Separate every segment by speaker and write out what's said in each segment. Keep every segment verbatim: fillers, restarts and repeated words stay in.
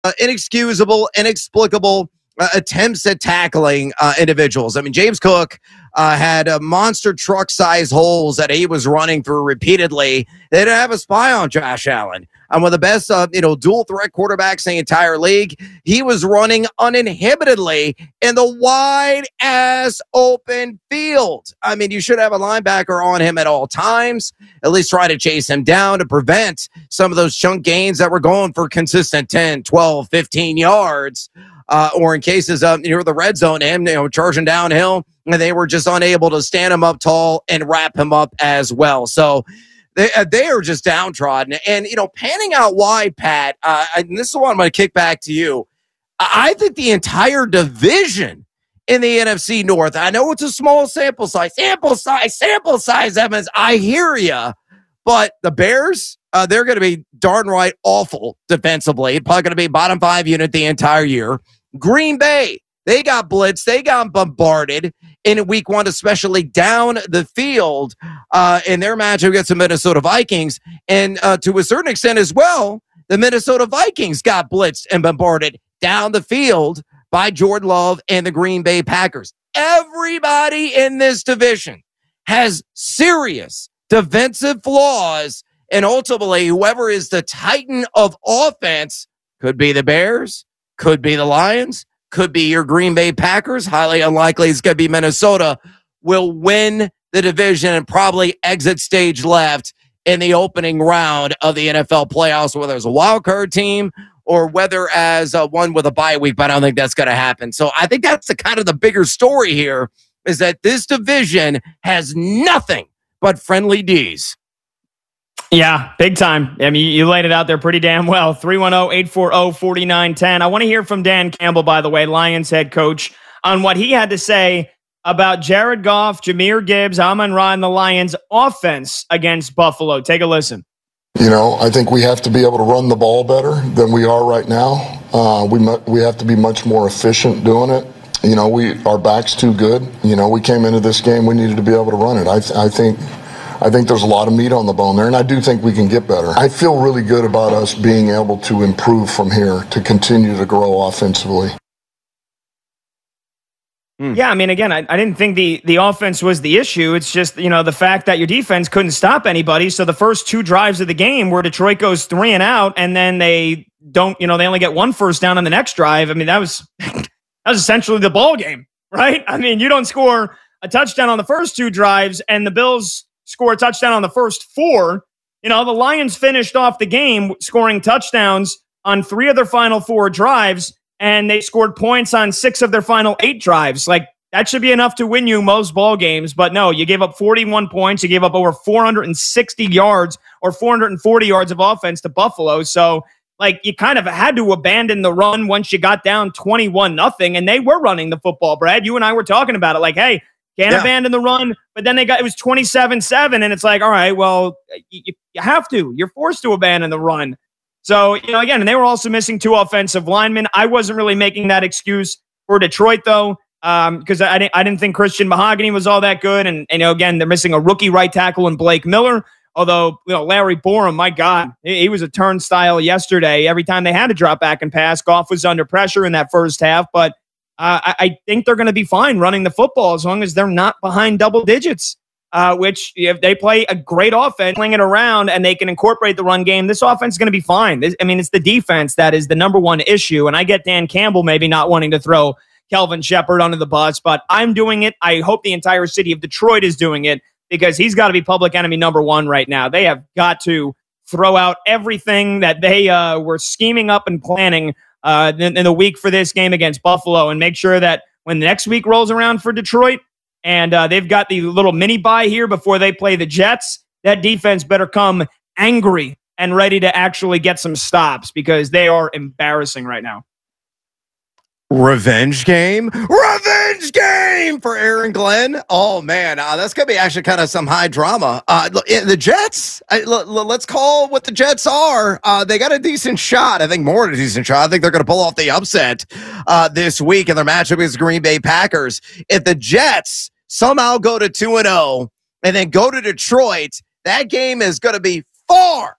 Speaker 1: uh, inexcusable, inexplicable uh, attempts at tackling uh, individuals. I mean, James Cook uh, had uh, monster truck-sized holes that he was running through repeatedly. They didn't have a spy on Josh Allen. I'm one of the best, uh, you know, dual-threat quarterbacks in the entire league. He was running uninhibitedly in the wide-ass open field. I mean, you should have a linebacker on him at all times, at least try to chase him down to prevent some of those chunk gains that were going for consistent ten, twelve, fifteen yards, uh, or in cases of, you know, the red zone, him, you know, charging downhill, and they were just unable to stand him up tall and wrap him up as well. So, They, uh, they are just downtrodden. And, you know, panning out wide, Pat, uh, and this is what I'm going to kick back to you. I think the entire division in the N F C North, I know it's a small sample size, sample size, sample size, Evans, I hear you. But the Bears, uh, they're going to be darn right awful defensively. Probably going to be bottom five unit the entire year. Green Bay, they got blitzed. They got bombarded in week one, especially down the field uh, in their matchup against the Minnesota Vikings. And uh, to a certain extent as well, the Minnesota Vikings got blitzed and bombarded down the field by Jordan Love and the Green Bay Packers. Everybody in this division has serious defensive flaws. And ultimately, whoever is the titan of offense could be the Bears, could be the Lions, could be your Green Bay Packers. Highly unlikely it's going to be Minnesota. Will win the division and probably exit stage left in the opening round of the N F L playoffs, whether it's a wild card team or whether as uh, one with a bye week. But I don't think that's going to happen. So I think that's the kind of the bigger story here is that this division has nothing but friendly D's.
Speaker 2: Yeah, big time. I mean, you laid it out there pretty damn well. three one zero, eight four zero, four nine one zero. I want to hear from Dan Campbell, by the way, Lions head coach, on what he had to say about Jared Goff, Jahmyr Gibbs, Amon-Ra, and the Lions' offense against Buffalo. Take a listen.
Speaker 3: You know, I think we have to be able to run the ball better than we are right now. Uh, we mu- we have to be much more efficient doing it. You know, we our back's too good. You know, we came into this game, we needed to be able to run it. I, th- I think... I think there's a lot of meat on the bone there, and I do think we can get better. I feel really good about us being able to improve from here to continue to grow offensively.
Speaker 2: Yeah, I mean, again, I, I didn't think the, the offense was the issue. It's just, you know, the fact that your defense couldn't stop anybody. So the first two drives of the game where Detroit goes three and out, and then they don't, you know, they only get one first down on the next drive. I mean, that was that was essentially the ball game, right? I mean, you don't score a touchdown on the first two drives, and the Bills score a touchdown on the first four. You know, the Lions finished off the game scoring touchdowns on three of their final four drives, and they scored points on six of their final eight drives. Like, that should be enough to win you most ball games. But no, you gave up forty-one points. You gave up over four hundred sixty yards or four hundred forty yards of offense to Buffalo. So, like, you kind of had to abandon the run once you got down twenty-one nothing, and they were running the football, Brad. You and I were talking about it. Like, hey, can't yeah. abandon the run, but then they got, it was twenty-seven seven, and it's like, all right, well, you, you have to. You're forced to abandon the run. So, you know, again, and they were also missing two offensive linemen. I wasn't really making that excuse for Detroit, though, because um, I, didn't, I didn't think Christian Mahogany was all that good. And, and, you know, again, they're missing a rookie right tackle in Blake Miller, although, you know, Larry Borum, my God, he, he was a turnstile yesterday. Every time they had to drop back and pass, Goff was under pressure in that first half, but Uh, I, I think they're going to be fine running the football as long as they're not behind double digits, uh, which if they play a great offense, playing it around, and they can incorporate the run game, this offense is going to be fine. This, I mean, it's the defense that is the number one issue, and I get Dan Campbell maybe not wanting to throw Kelvin Shepard under the bus, but I'm doing it. I hope the entire city of Detroit is doing it because he's got to be public enemy number one right now. They have got to throw out everything that they uh, were scheming up and planning Uh, in, in the week for this game against Buffalo, and make sure that when the next week rolls around for Detroit and uh, they've got the little mini bye here before they play the Jets, that defense better come angry and ready to actually get some stops because they are embarrassing right now.
Speaker 1: Revenge game, revenge game for Aaron Glenn. Oh man, uh, that's gonna be actually kind of some high drama. Uh, the Jets, I, l- l- let's call what the Jets are. Uh, they got a decent shot. I think more than a decent shot. I think they're gonna pull off the upset uh, this week in their matchup against Green Bay Packers. If the Jets somehow go to two and zero and then go to Detroit, that game is gonna be far,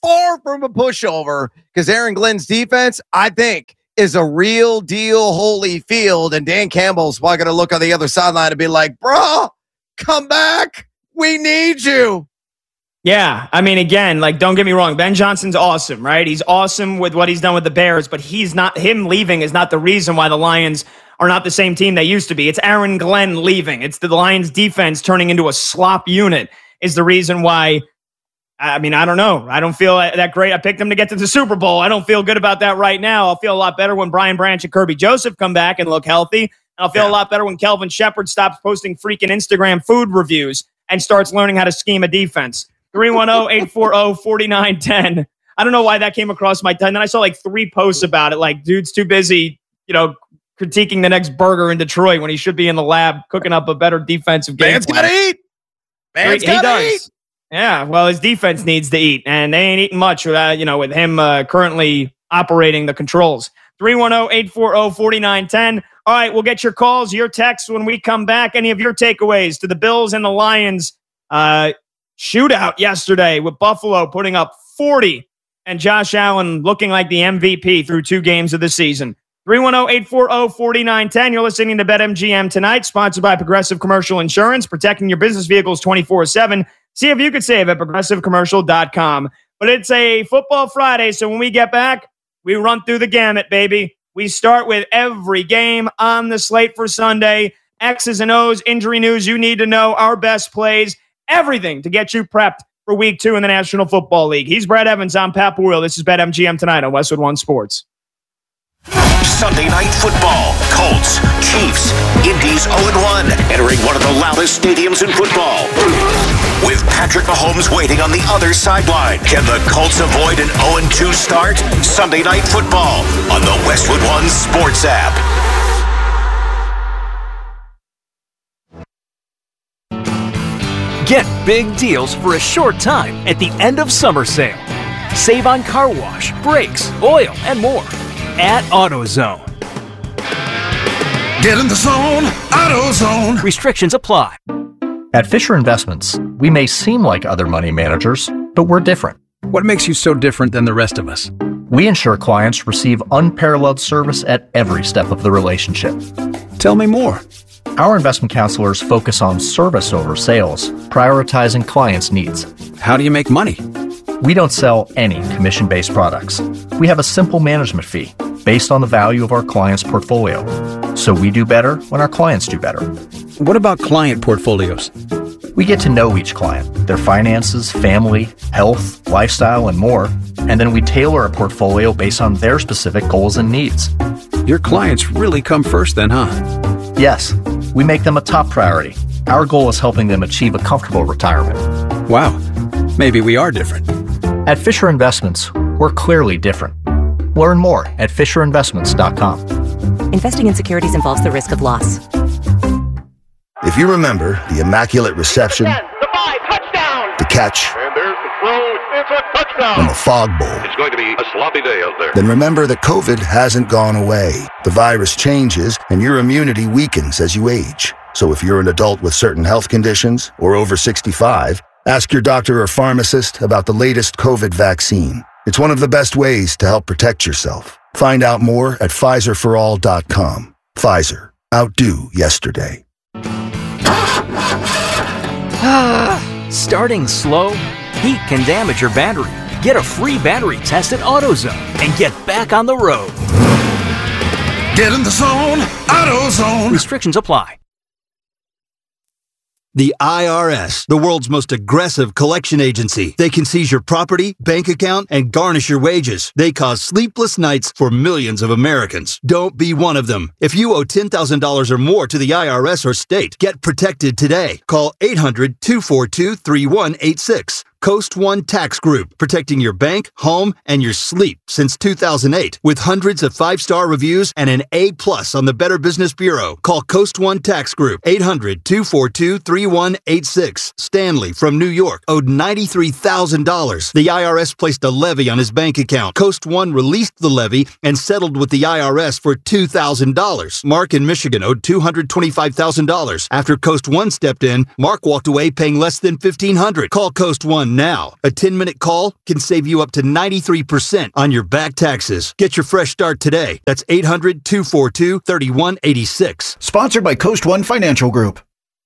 Speaker 1: far from a pushover because Aaron Glenn's defense, I think, is a real deal Holyfield. And Dan Campbell's probably going to look on the other sideline and be like, bro, come back. We need you.
Speaker 2: Yeah, I mean, again, like, don't get me wrong. Ben Johnson's awesome, right? He's awesome with what he's done with the Bears, but he's not, him leaving is not the reason why the Lions are not the same team they used to be. It's Aaron Glenn leaving. It's the Lions defense turning into a slop unit is the reason why. I mean, I don't know. I don't feel that great. I picked them to get to the Super Bowl. I don't feel good about that right now. I'll feel a lot better when Brian Branch and Kirby Joseph come back and look healthy. And I'll feel yeah. a lot better when Kelvin Shepard stops posting freaking Instagram food reviews and starts learning how to scheme a defense. three one zero, eight four zero, four nine one zero. I don't know why that came across my tongue. Then I saw like three posts about it. Like, dude's too busy, you know, critiquing the next burger in Detroit when he should be in the lab cooking up a better defensive game.
Speaker 1: Man's got to eat. Man's got to eat.
Speaker 2: Yeah, well, his defense needs to eat, and they ain't eating much with, uh, you know, with him uh, currently operating the controls. three one zero, eight four zero, four nine one zero. All right, we'll get your calls, your texts when we come back. Any of your takeaways to the Bills and the Lions uh, shootout yesterday with Buffalo putting up forty and Josh Allen looking like the M V P through two games of the season. three one zero, eight four zero, four nine one zero. You're listening to BetMGM tonight, sponsored by Progressive Commercial Insurance, protecting your business vehicles twenty-four seven. See if you could save at progressive commercial dot com. But it's a football Friday, so when we get back, we run through the gamut, baby. We start with every game on the slate for Sunday. X's and O's, injury news you need to know, our best plays, everything to get you prepped for week two in the National Football League. He's Brad Evans. I'm Pat Boyle. This is BetMGM tonight on Westwood One Sports.
Speaker 4: Sunday Night Football. Colts, Chiefs, Indy's oh and one, entering one of the loudest stadiums in football. With Patrick Mahomes waiting on the other sideline, can the Colts avoid an oh and two start? Sunday Night Football on the Westwood One Sports app.
Speaker 5: Get big deals for a short time at the end of summer sale. Save on car wash, brakes, oil, and more at AutoZone.
Speaker 6: Get in the zone, AutoZone.
Speaker 5: Restrictions apply.
Speaker 7: At Fisher Investments, we may seem like other money managers, but we're different.
Speaker 8: What makes you so different than the rest of us?
Speaker 7: We ensure clients receive unparalleled service at every step of the relationship.
Speaker 8: Tell me more.
Speaker 7: Our investment counselors focus on service over sales, prioritizing clients' needs.
Speaker 8: How do you make money?
Speaker 7: We don't sell any commission-based products. We have a simple management fee based on the value of our client's portfolio. So we do better when our clients do better.
Speaker 8: What about client portfolios?
Speaker 7: We get to know each client, their finances, family, health, lifestyle, and more, and then we tailor a portfolio based on their specific goals and needs.
Speaker 8: Your clients really come first then, huh?
Speaker 7: Yes, we make them a top priority. Our goal is helping them achieve a comfortable retirement.
Speaker 8: Wow, maybe we are different.
Speaker 7: At Fisher Investments, we're clearly different. Learn more at fisher investments dot com.
Speaker 9: Investing in securities involves the risk of loss.
Speaker 10: If you remember the Immaculate Reception,
Speaker 11: ten, the five, touchdown,
Speaker 10: the catch,
Speaker 11: and there's the throw, it's a touchdown,
Speaker 10: and the Fog Bowl,
Speaker 11: it's going to be a sloppy day out there.
Speaker 10: Then remember that COVID hasn't gone away. The virus changes, and your immunity weakens as you age. So if you're an adult with certain health conditions or over sixty-five, ask your doctor or pharmacist about the latest COVID vaccine. It's one of the best ways to help protect yourself. Find out more at Pfizer for all dot com. Pfizer. Outdo yesterday.
Speaker 5: Starting slow? Heat can damage your battery. Get a free battery test at AutoZone and get back on the road.
Speaker 6: Get in the zone, AutoZone.
Speaker 5: Restrictions apply.
Speaker 12: The I R S, the world's most aggressive collection agency. They can seize your property, bank account, and garnish your wages. They cause sleepless nights for millions of Americans. Don't be one of them. If you owe ten thousand dollars or more to the I R S or state, get protected today. Call eight hundred, two four two, three one eight six. Coast One Tax Group, protecting your bank, home, and your sleep since two thousand eight. With hundreds of five-star reviews and an A plus on the Better Business Bureau. Call Coast One Tax Group, eight hundred, two four two, three one eight six. Stanley from New York owed ninety-three thousand dollars. The I R S placed a levy on his bank account. Coast One released the levy and settled with the I R S for two thousand dollars. Mark in Michigan owed two hundred twenty-five thousand dollars. After Coast One stepped in, Mark walked away paying less than fifteen hundred dollars. Call Coast One now. A ten-minute call can save you up to ninety-three percent on your back taxes. Get your fresh start today. That's eight hundred, two four two, three one eight six.
Speaker 13: Sponsored by Coast One Financial Group.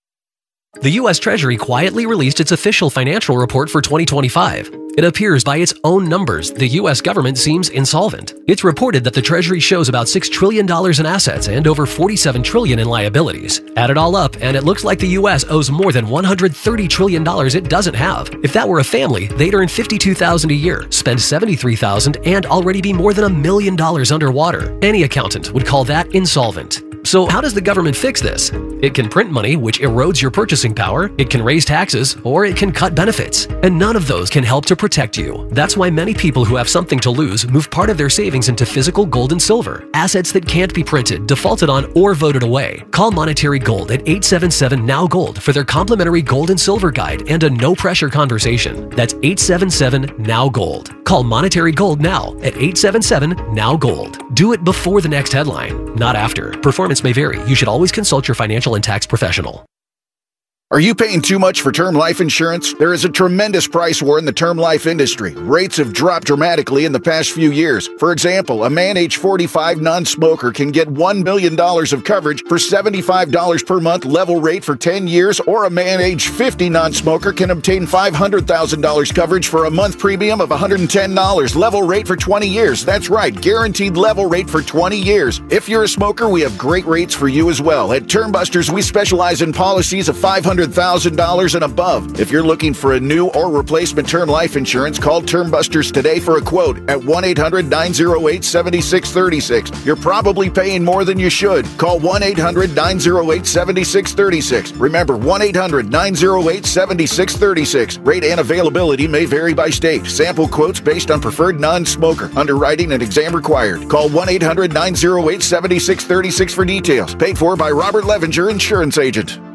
Speaker 14: The U S Treasury quietly released its official financial report for twenty twenty-five. It appears by its own numbers, the U S government seems insolvent. It's reported that the Treasury shows about six trillion dollars in assets and over forty-seven trillion dollars in liabilities. Add it all up, and it looks like the U S owes more than one hundred thirty trillion dollars it doesn't have. If that were a family, they'd earn fifty-two thousand dollars a year, spend seventy-three thousand dollars, and already be more than a million dollars underwater. Any accountant would call that insolvent. So how does the government fix this? It can print money, which erodes your purchasing power, it can raise taxes, or it can cut benefits. And none of those can help to protect you. That's why many people who have something to lose move part of their savings into physical gold and silver, assets that can't be printed, defaulted on, or voted away. Call Monetary Gold at eight seven seven, N O W Gold for their complimentary gold and silver guide and a no-pressure conversation. That's eight seven seven, N O W Gold. Call Monetary Gold now at eight seven seven, N O W Gold. Do it before the next headline, not after. Performance may vary. You should always consult your financial and tax professional.
Speaker 13: Are you paying too much for term life insurance? There is a tremendous price war in the term life industry. Rates have dropped dramatically in the past few years. For example, a man age forty-five non-smoker can get one million dollars of coverage for seventy-five dollars per month level rate for ten years, or a man age fifty non-smoker can obtain five hundred thousand dollars coverage for a month premium of one hundred ten dollars level rate for twenty years. That's right, guaranteed level rate for twenty years. If you're a smoker, we have great rates for you as well. At Term Busters, we specialize in policies of five hundred thousand dollars and above. If you're looking for a new or replacement term life insurance, call Term Busters today for a quote at one eight hundred, nine oh eight, seven six three six. You're probably paying more than you should. Call one eight hundred, nine oh eight, seven six three six. Remember, one eight hundred, nine oh eight, seven six three six. Rate and availability may vary by state. Sample quotes based on preferred non-smoker. Underwriting and exam required. Call one eight hundred, nine oh eight, seven six three six for details. Paid for by Robert Levinger, Insurance Agent.